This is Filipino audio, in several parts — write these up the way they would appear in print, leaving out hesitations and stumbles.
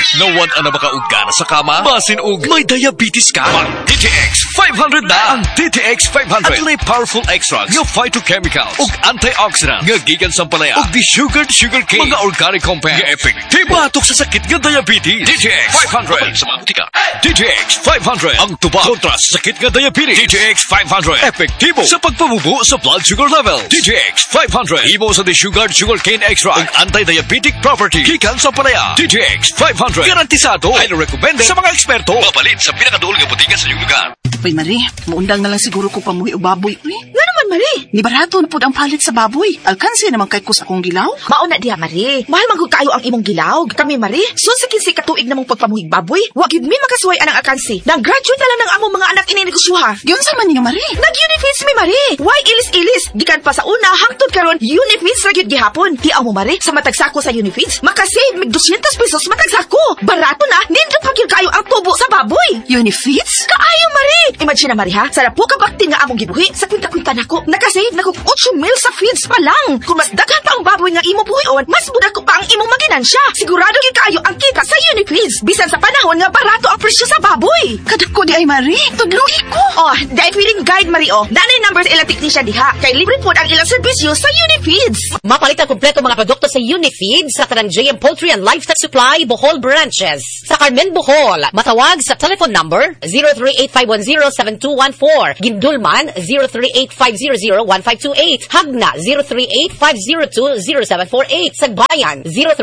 Nawan ang makaugana sa kama, basin og may diabetes ka. Pang DTX 500 na. Ang DTX 500 at powerful extracts nga phytochemicals ug antioxidant nga gikan sa palaya ug desugared sugarcane, mga organic compounds nga epektibo batok sa sakit nga diabetes. DTX 500 sa mga butika. DTX 500 ang tuba kontra sa sakit nga diabetes. DTX 500 epektibo sa pagpabubo sa blood sugar level. DTX 500 imo sa desugared sugarcane extract ug anti-diabetic property gikan sa palaya. DTX 500 garantisado, highly recommended sa mga eksperto. Mapalit sa pinakaduol nga butika sa iyong lugar. Uy, Marie, maundang na lang siguro ko pamuhi o baboy. Uy, nga naman, Marie. Ni barato na po ang palit sa baboy. Alkansi naman kay kus akong gilaw. Mauna diha, Marie. Mahal manggod kayo ang imong gilaw. Kami, Marie, susikin si katuig namong pagpamuhig baboy. Wag yun mi makasuway anang alkansi. Nag-graduate na lang ng among mga anak ininegosyoha. Yun sa man niyo, Marie. Nag-Unifeeds mi, Marie. Why ilis-ilis? Gikan pa sa una, hangtod karon Unifeeds ra gyud gihapon. Tiaw mo, Marie, sa matagsako sa Unifeeds, makasave mig 200 pesos matagsako. Barato na, nindot pa gyud kayo ang tubo sa baboy. Unifeeds? Kaayo, Marie. Imagine na, Marie, ha? Sarap po kabaktin nga among gibuhi. Sa kwinta-kwinta nako, nakasave na ko 8 mil sa feeds pa lang. Kung mas daghan pa ang baboy nga imo buhion, mas budak ko pa ang imong maginansya. Sigurado gyud kayo ang kita sa Unifeeds. Bisan sa panahon nga barato ang presyo sa baboy. Kadako di ay, Marie. Tudloy ko. Oh, dahil feeling guide, Marie, oh. Nanay numbers ilang technician diha. Kay libre po ang ilang serbisyo sa Unifeeds. Mapalit ang kompleto mga produkto sa Unifeeds sa tanang JM Poultry and Livestock Supply, Bohol branches. Sa Carmen, Bohol, matawag sa telephone number 038-510-7214. Gindulman, 038-500-1528. Hagna, 038-502-0748. Sagbayan,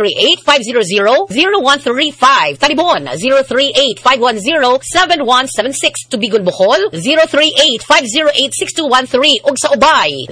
038-500-0135. Talibon, 038-510-7176. Tubigol, Bohol, 038-508-6213. Ug sa Ubay,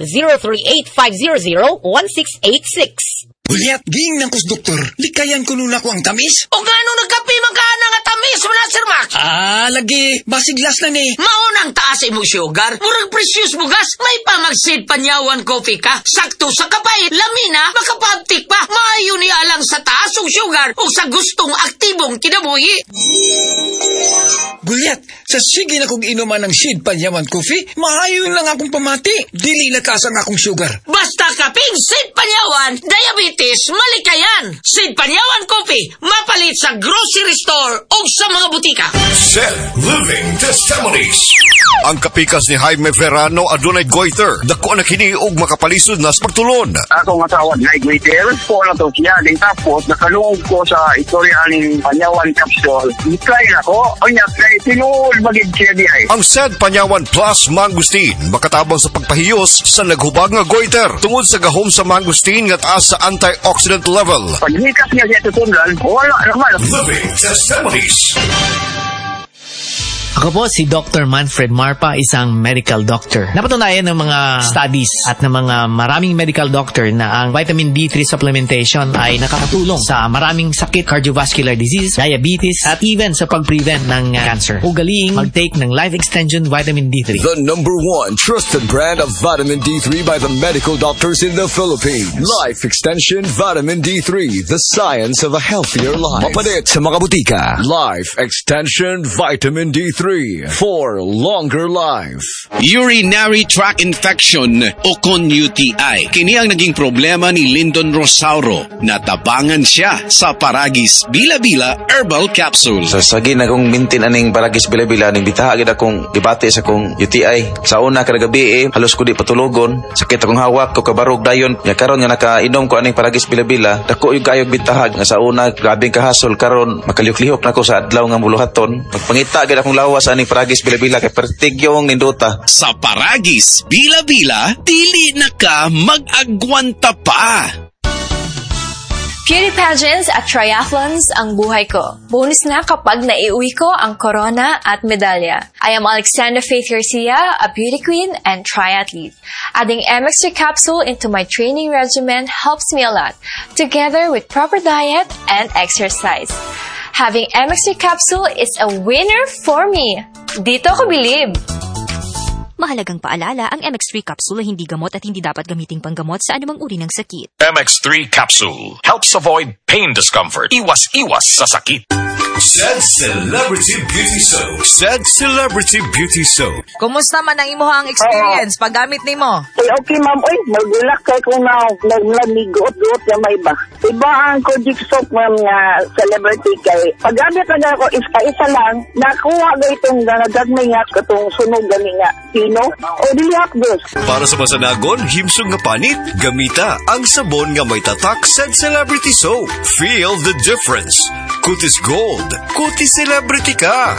038-500-1686. Buliat, ging ng kus doktor. Likayan ko nula ko ang tamis. O gano nagkapi magana nga tamis mo na, Sir Max? Lagi. Basiglas na ni. Maunang taas imong sugar. Murag precious bugas. May pamagsid panyawan coffee ka. Sakto sa kapay. Lamina, makapaptik pa. Maayo ni alang sa taas og sugar o sa gustong aktibong kinabuhi. Buliat, sa sige na kong inuman ng Sid Panyaman Coffee, maayon lang akong pamati. Dili lakasan akong sugar. Basta kaping Sid Panyawan, diabetes, malikayan. Sid Panyawan Coffee, mapalit sa grocery store o sa mga butika. Sid Living Testimonies. Ang kapikas ni Jaime Verano adunay goiter. Dako na kini og makapalisod na sa pagtulon. Ako nga tawag na goiter. Po na to siya. Din tapos, nakalungog ko sa istorya ni Panyawan Capsule. Ikay na ko. O niya, tinuol magig siya di ay. Ang Sid Panyawan Plus Mangustin makatabang sa pagpahiyos sa naghubag nga goiter tungod sa gahom sa mangustin nga taas sa antioxidant level. Pag hikas niya siya tutundan, wala naman. Living Testimonies. Ako po si Dr. Manfred Marpa, isang medical doctor. Napatunayan ng mga studies at ng mga maraming medical doctor na ang vitamin D3 supplementation ay nakakatulong sa maraming sakit, cardiovascular disease, diabetes, at even sa pag-prevent ng cancer. Ugaling mag-take ng Life Extension Vitamin D3. The #1 trusted brand of vitamin D3 by the medical doctors in the Philippines. Life Extension Vitamin D3, the science of a healthier life. Mapalit sa mga butika. Life Extension Vitamin D3 for longer life. Urinary tract infection o kon UTI. Kini ang naging problema ni Lyndon Rosauro. Natabangan siya sa Paragis Bila-Bila Herbal Capsule. Sa sagin akong mintin aning Paragis Bila-Bila ning bitahagid akong debate sa akong UTI. Sa una kada gabi halos ko di patulogon. Sakit akong hawak ko kabarog dayon. Ya karon nga nakainom ko aning Paragis Bila-Bila, dako yung kayog bitahag nga sa una grabing kahasol karon makalihok-lihok nako sa adlaw nga buluhaton. Magpangita gid akong lawas aning Paragis Bila-Bila kay pertigyong ninduta. Sa Paragis Bila-Bila, dili na ka mag-agwanta pa. Beauty pageants at triathlons ang buhay ko. Bonus na kapag naiuwi ko ang corona at medalya. I am Alexandra Faith Garcia, a beauty queen and triathlete. Adding MX3 capsule into my training regimen helps me a lot, together with proper diet and exercise. Having MX3 capsule is a winner for me. Dito ko believe. Mahalagang paalala, ang MX3 capsule ay hindi gamot at hindi dapat gamiting panggamot sa anumang uri ng sakit. MX3 capsule helps avoid pain discomfort. Iwas-iwas sa sakit. Sad Celebrity Beauty Soap. Sad Celebrity Beauty Soap. Kumusta man ang imuhang experience paggamit nimo? Okay, ma'am. Uy, magulak kay kung naglamiguot-guot na may iba. Iba ang Kojic soap, ma'am, nga celebrity kay. Paggamit na ako, isa lang, nakuha ga itong nagagmay nga katong sunog gani nga. Pino? O dilihat, Gus. Para sa masanagon, himsong nga panit, gamita ang sabon nga may tatak Sad Celebrity Soap. Feel the difference. Kutis Gold. Kutis Celebrity ka.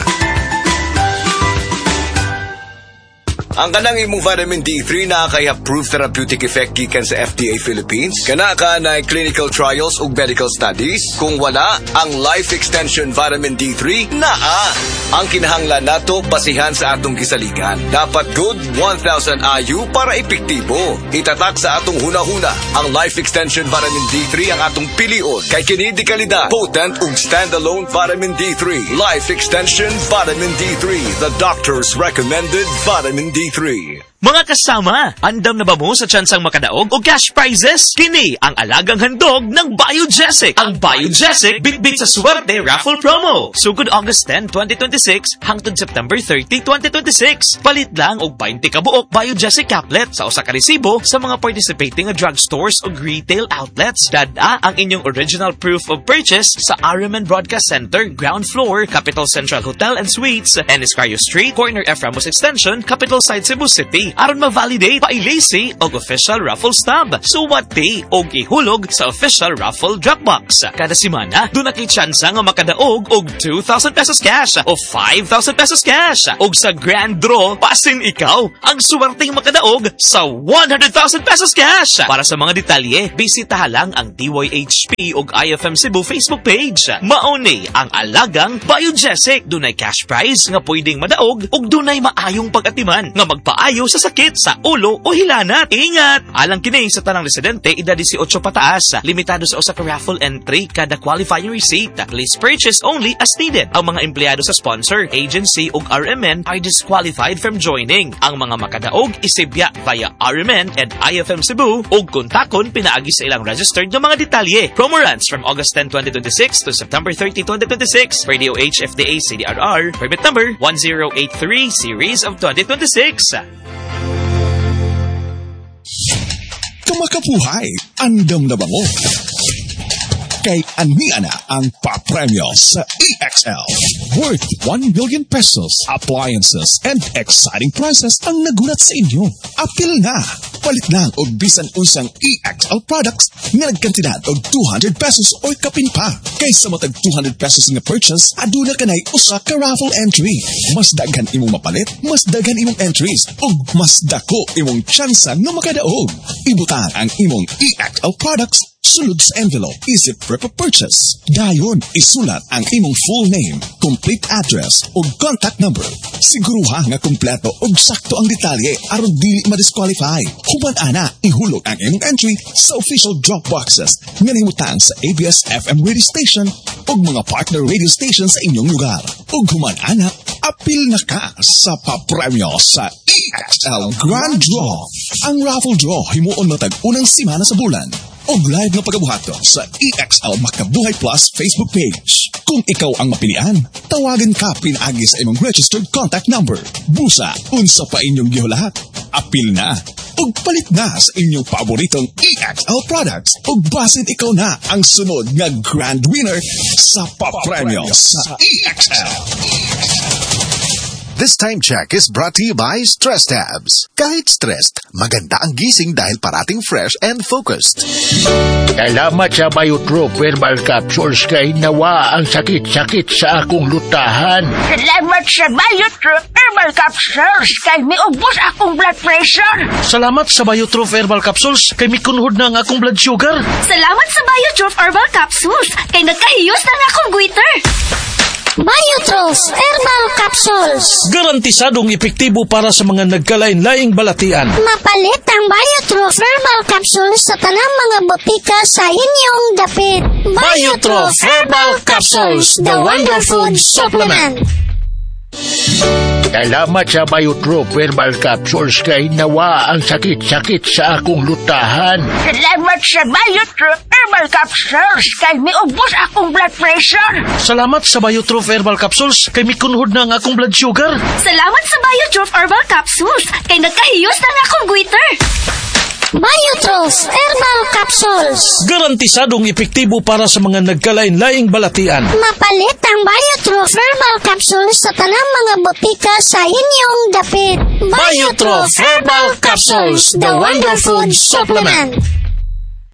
Ang kanang imong vitamin D3 na kay approved therapeutic effect gikan sa FDA Philippines. Kana ka na clinical trials ug medical studies. Kung wala, ang Life Extension Vitamin D3 naa. Ang kinahanglan nato basihan sa atong kisaligan. Dapat good 1,000 IU para epektibo. Itatak sa atong hunahuna. Ang Life Extension Vitamin D3 ang atong pilion. Kay kini di kalidad, potent ug standalone Vitamin D3. Life Extension Vitamin D3, the doctor's recommended Vitamin D3. Mga kasama, andam na ba mo sa tsansang makadaog o cash prizes? Kini ang alagang handog ng Biogesic. Ang Biogesic bitbit sa swerte raffle promo. Sugod August 10, 2026 hangtod September 30, 2026. Palit lang og 20 kabuok Biogesic caplet sa usa ka resibo sa mga participating drugstores o retail outlets. Dada ang inyong original proof of purchase sa RMN Broadcast Center, ground floor, Capital Central Hotel and Suites, Ennis Cario Street, corner F. Ramos Extension, Capital Side, Cebu City. Aron ma-validate pailisi og official raffle stub. Suwati og ihulog sa official raffle Dropbox. Kada semana, doon na kay tsansa nga makadaog og 2,000 pesos cash o 5,000 pesos cash. Og sa grand draw, pasin ikaw ang suwerteng makadaog sa 100,000 pesos cash. Para sa mga detalye, bisitaha lang ang DYHP og IFM Cebu Facebook page. Mauni ang alagang Biogesic. Dunay cash prize nga pwedeng madaog og dunay maayong pag-atiman nga magpaayo sa sakit sa ulo o hilanat. Ingat! Alang kini sa tanang residente, edad 18 pataas. Limitado sa usa ka raffle entry kada qualifying receipt. Please purchase only as needed. Ang mga empleyado sa sponsor, agency ug RMN are disqualified from joining. Ang mga makadaog isibya via RMN and IFM Cebu ug kontakon pinaagi sa ilang registered nga mga detalye. Promo runs from August 10, 2026 to September 30, 2026. Radio H FDA CDRR permit number 1083 series of 2026. Kamakabuhay, andam na ba mo? Kay aniana ang papremyo sa EXL. Worth 1 million pesos, appliances, and exciting prizes ang nagulat sa inyo. Apil na! Palit lang og bisan unsang EXL products nga nagkantidad og 200 pesos o kapin pa. Kaysa matag 200 pesos nga purchase, aduna ka na'y usa ka raffle entry. Mas daghan imong mapalit, mas daghan imong entries, ug mas dako imong tsansa nga makadaog. Ibutang ang imong EXL products sulod sa envelope, isip prep purchase. Dayon, isulat ang imong full name, complete address, o contact number. Siguruha nga kompleto o sakto ang detalye aron dili ma-disqualify. Human ana, ihulog ang imong entry sa official drop boxes nga nahimutang sa ABS-FM radio station o mga partner radio station sa inyong lugar. O human ana, apil na ka sa papremyo sa EXL Grand Draw. Ang raffle draw himuon matag unang simana sa bulan. O live na pagkabuhato sa EXL Makabuhay Plus Facebook page. Kung ikaw ang mapilian, tawagan ka pinaagi sa imong registered contact number. Busa, unsa pa inyong gihulahat. Apil na. O palit na sa inyong paboritong EXL products. O basin ikaw na ang sunod nga grand winner sa papremyo sa EXL. This time check is brought to you by Stress Tabs. Kahit stressed, maganda ang gising dahil parating fresh and focused. Salamat sa Biotrop Herbal Capsules kay nawa ang sakit-sakit sa akong lutahan. Salamat sa Biotrop Herbal Capsules kay miubos akong blood pressure. Salamat sa Biotrop Herbal Capsules kay mikunhod na ang akong blood sugar. Salamat sa Biotrop Herbal Capsules kay nagkahiyos na nga akong goiter. Biotrop Herbal Capsules. Garantisadong epektibo para sa mga nagkalain-laing balatian. Mapalit ang Biotrop Herbal Capsules sa tanang mga botika sa inyong dapit. Biotrop Herbal Capsules, the wonder food supplement. Salamat sa Biotrop Herbal Capsules kay nawa ang sakit-sakit sa akong lutahan. Salamat sa Biotrop Herbal Capsules kay miubos akong blood pressure. Salamat sa Biotrop Herbal Capsules kay mikunhod na ang akong blood sugar. Salamat sa Biotrop Herbal Capsules kay nagkahiyos na akong goiter. Biotrop Herbal Capsules. Garantisadong epektibo para sa mga nagkalain-laing balatian. Mapalit ang Biotrop Herbal Capsules sa tanang mga botika sa inyong dapit. Biotrop Herbal Capsules, the wonder food supplement.